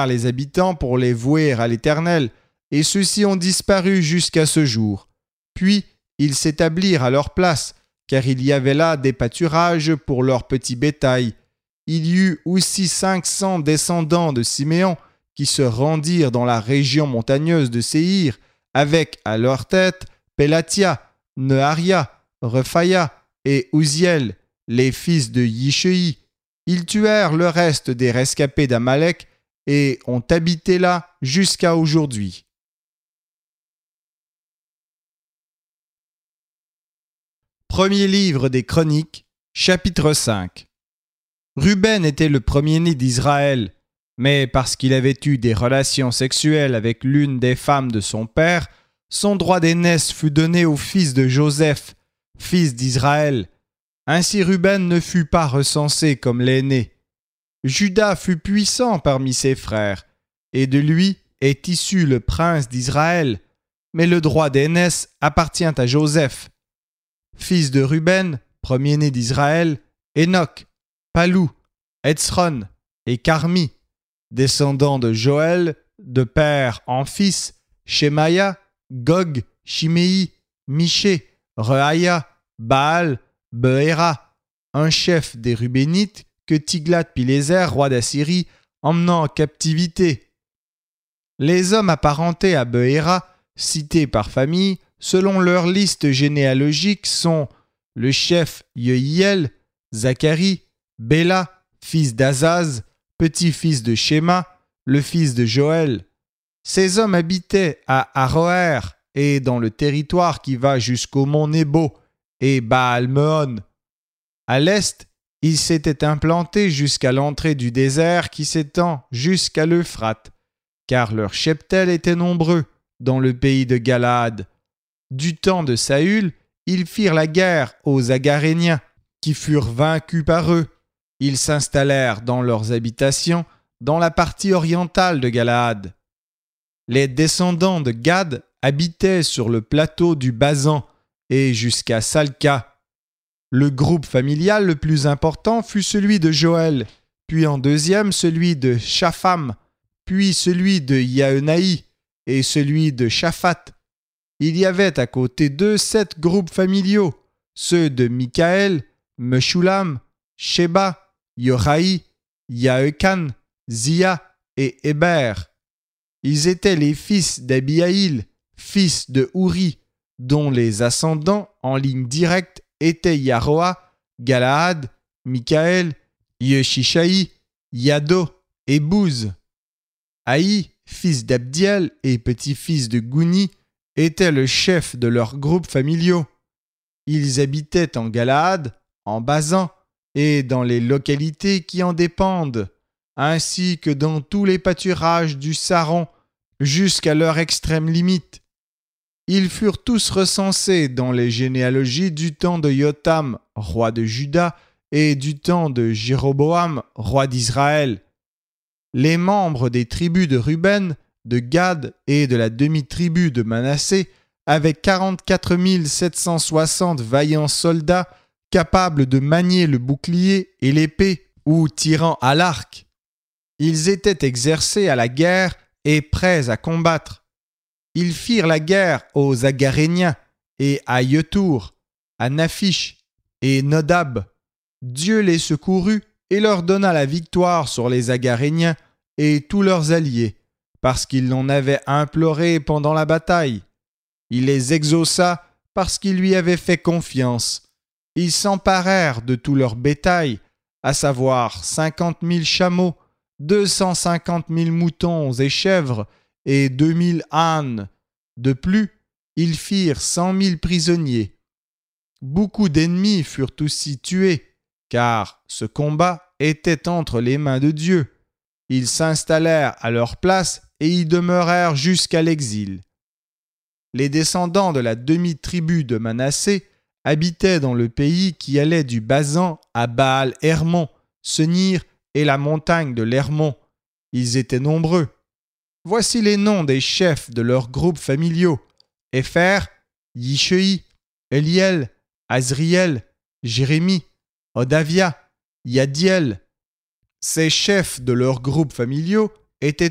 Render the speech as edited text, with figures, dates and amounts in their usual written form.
désignèrent les habitants pour les vouer à l'Éternel, et ceux-ci ont disparu jusqu'à ce jour. Puis ils s'établirent à leur place, car il y avait là des pâturages pour leur petit bétail. Il y eut aussi 500 descendants de Siméon qui se rendirent dans la région montagneuse de Séhir, avec à leur tête Pélatia, Neharia, Rephaya et Uziel, les fils de Yishei. Ils tuèrent le reste des rescapés d'Amalek et ont habité là jusqu'à aujourd'hui. Premier livre des Chroniques, chapitre 5. Ruben était le premier-né d'Israël, mais parce qu'il avait eu des relations sexuelles avec l'une des femmes de son père, son droit d'aînesse fut donné au fils de Joseph, fils d'Israël. Ainsi Ruben ne fut pas recensé comme l'aîné. Juda fut puissant parmi ses frères, et de lui est issu le prince d'Israël, mais le droit d'aînesse appartient à Joseph. Fils de Ruben, premier-né d'Israël, Enoch, Palou, Hetzron et Carmi, descendants de Joël, de père en fils, Shemaya, Gog, Shimei, Miché, Rehaïa, Baal, Behéra, un chef des Rubénites que Tiglath-Pileser, roi d'Assyrie, emmenant en captivité. Les hommes apparentés à Behéra, cités par famille, selon leur liste généalogique, sont le chef Yehiel, Zacharie, Béla, fils d'Azaz, petit-fils de Shéma, le fils de Joël. Ces hommes habitaient à Aroër et dans le territoire qui va jusqu'au mont Nebo et Baal-Meon. À l'est, ils s'étaient implantés jusqu'à l'entrée du désert qui s'étend jusqu'à l'Euphrate, car leurs cheptels étaient nombreux dans le pays de Galaad. Du temps de Saül, ils firent la guerre aux Agaréniens, qui furent vaincus par eux. Ils s'installèrent dans leurs habitations dans la partie orientale de Galaad. Les descendants de Gad habitaient sur le plateau du Basan et jusqu'à Salca. Le groupe familial le plus important fut celui de Joël, puis en deuxième celui de Shapham, puis celui de Yaënaï et celui de Shaphat. Il y avait à côté d'eux 7 groupes familiaux, ceux de Michaël, Meshulam, Sheba, Yoraï, Yaëkan, Zia et Héber. Ils étaient les fils d'Abihaïl, fils de Ouri, dont les ascendants en ligne directe étaient Yaroa, Galaad, Michaël, Yeshishaï, Yado et Bouz. Haï, fils d'Abdiel et petit-fils de Gouni, était le chef de leurs groupes familiaux. Ils habitaient en Galaad, en Basan et dans les localités qui en dépendent, ainsi que dans tous les pâturages du Saron jusqu'à leur extrême limite. Ils furent tous recensés dans les généalogies du temps de Yotam, roi de Juda, et du temps de Jéroboam, roi d'Israël. Les membres des tribus de Ruben, de Gad et de la demi-tribu de Manassé avaient 44 760 vaillants soldats capables de manier le bouclier et l'épée ou tirant à l'arc. Ils étaient exercés à la guerre et prêts à combattre. Ils firent la guerre aux Agaréniens et à Yetour, à Naphish et Nodab. Dieu les secourut et leur donna la victoire sur les Agaréniens et tous leurs alliés, parce qu'ils l'en avaient imploré pendant la bataille. Il les exauça parce qu'ils lui avaient fait confiance. Ils s'emparèrent de tout leur bétail, à savoir 50 000 chameaux, 250 000 moutons et chèvres et 2 000 ânes. De plus, ils firent 100 000 prisonniers. Beaucoup d'ennemis furent aussi tués, car ce combat était entre les mains de Dieu. Ils s'installèrent à leur place et y demeurèrent jusqu'à l'exil. Les descendants de la demi-tribu de Manassé habitaient dans le pays qui allait du Basan à Baal-Hermon, Senir et la montagne de l'Hermon. Ils étaient nombreux. Voici les noms des chefs de leurs groupes familiaux: Épher, Yishei, Eliel, Azriel, Jérémie, Odavia, Yadiel. Ces chefs de leurs groupes familiaux étaient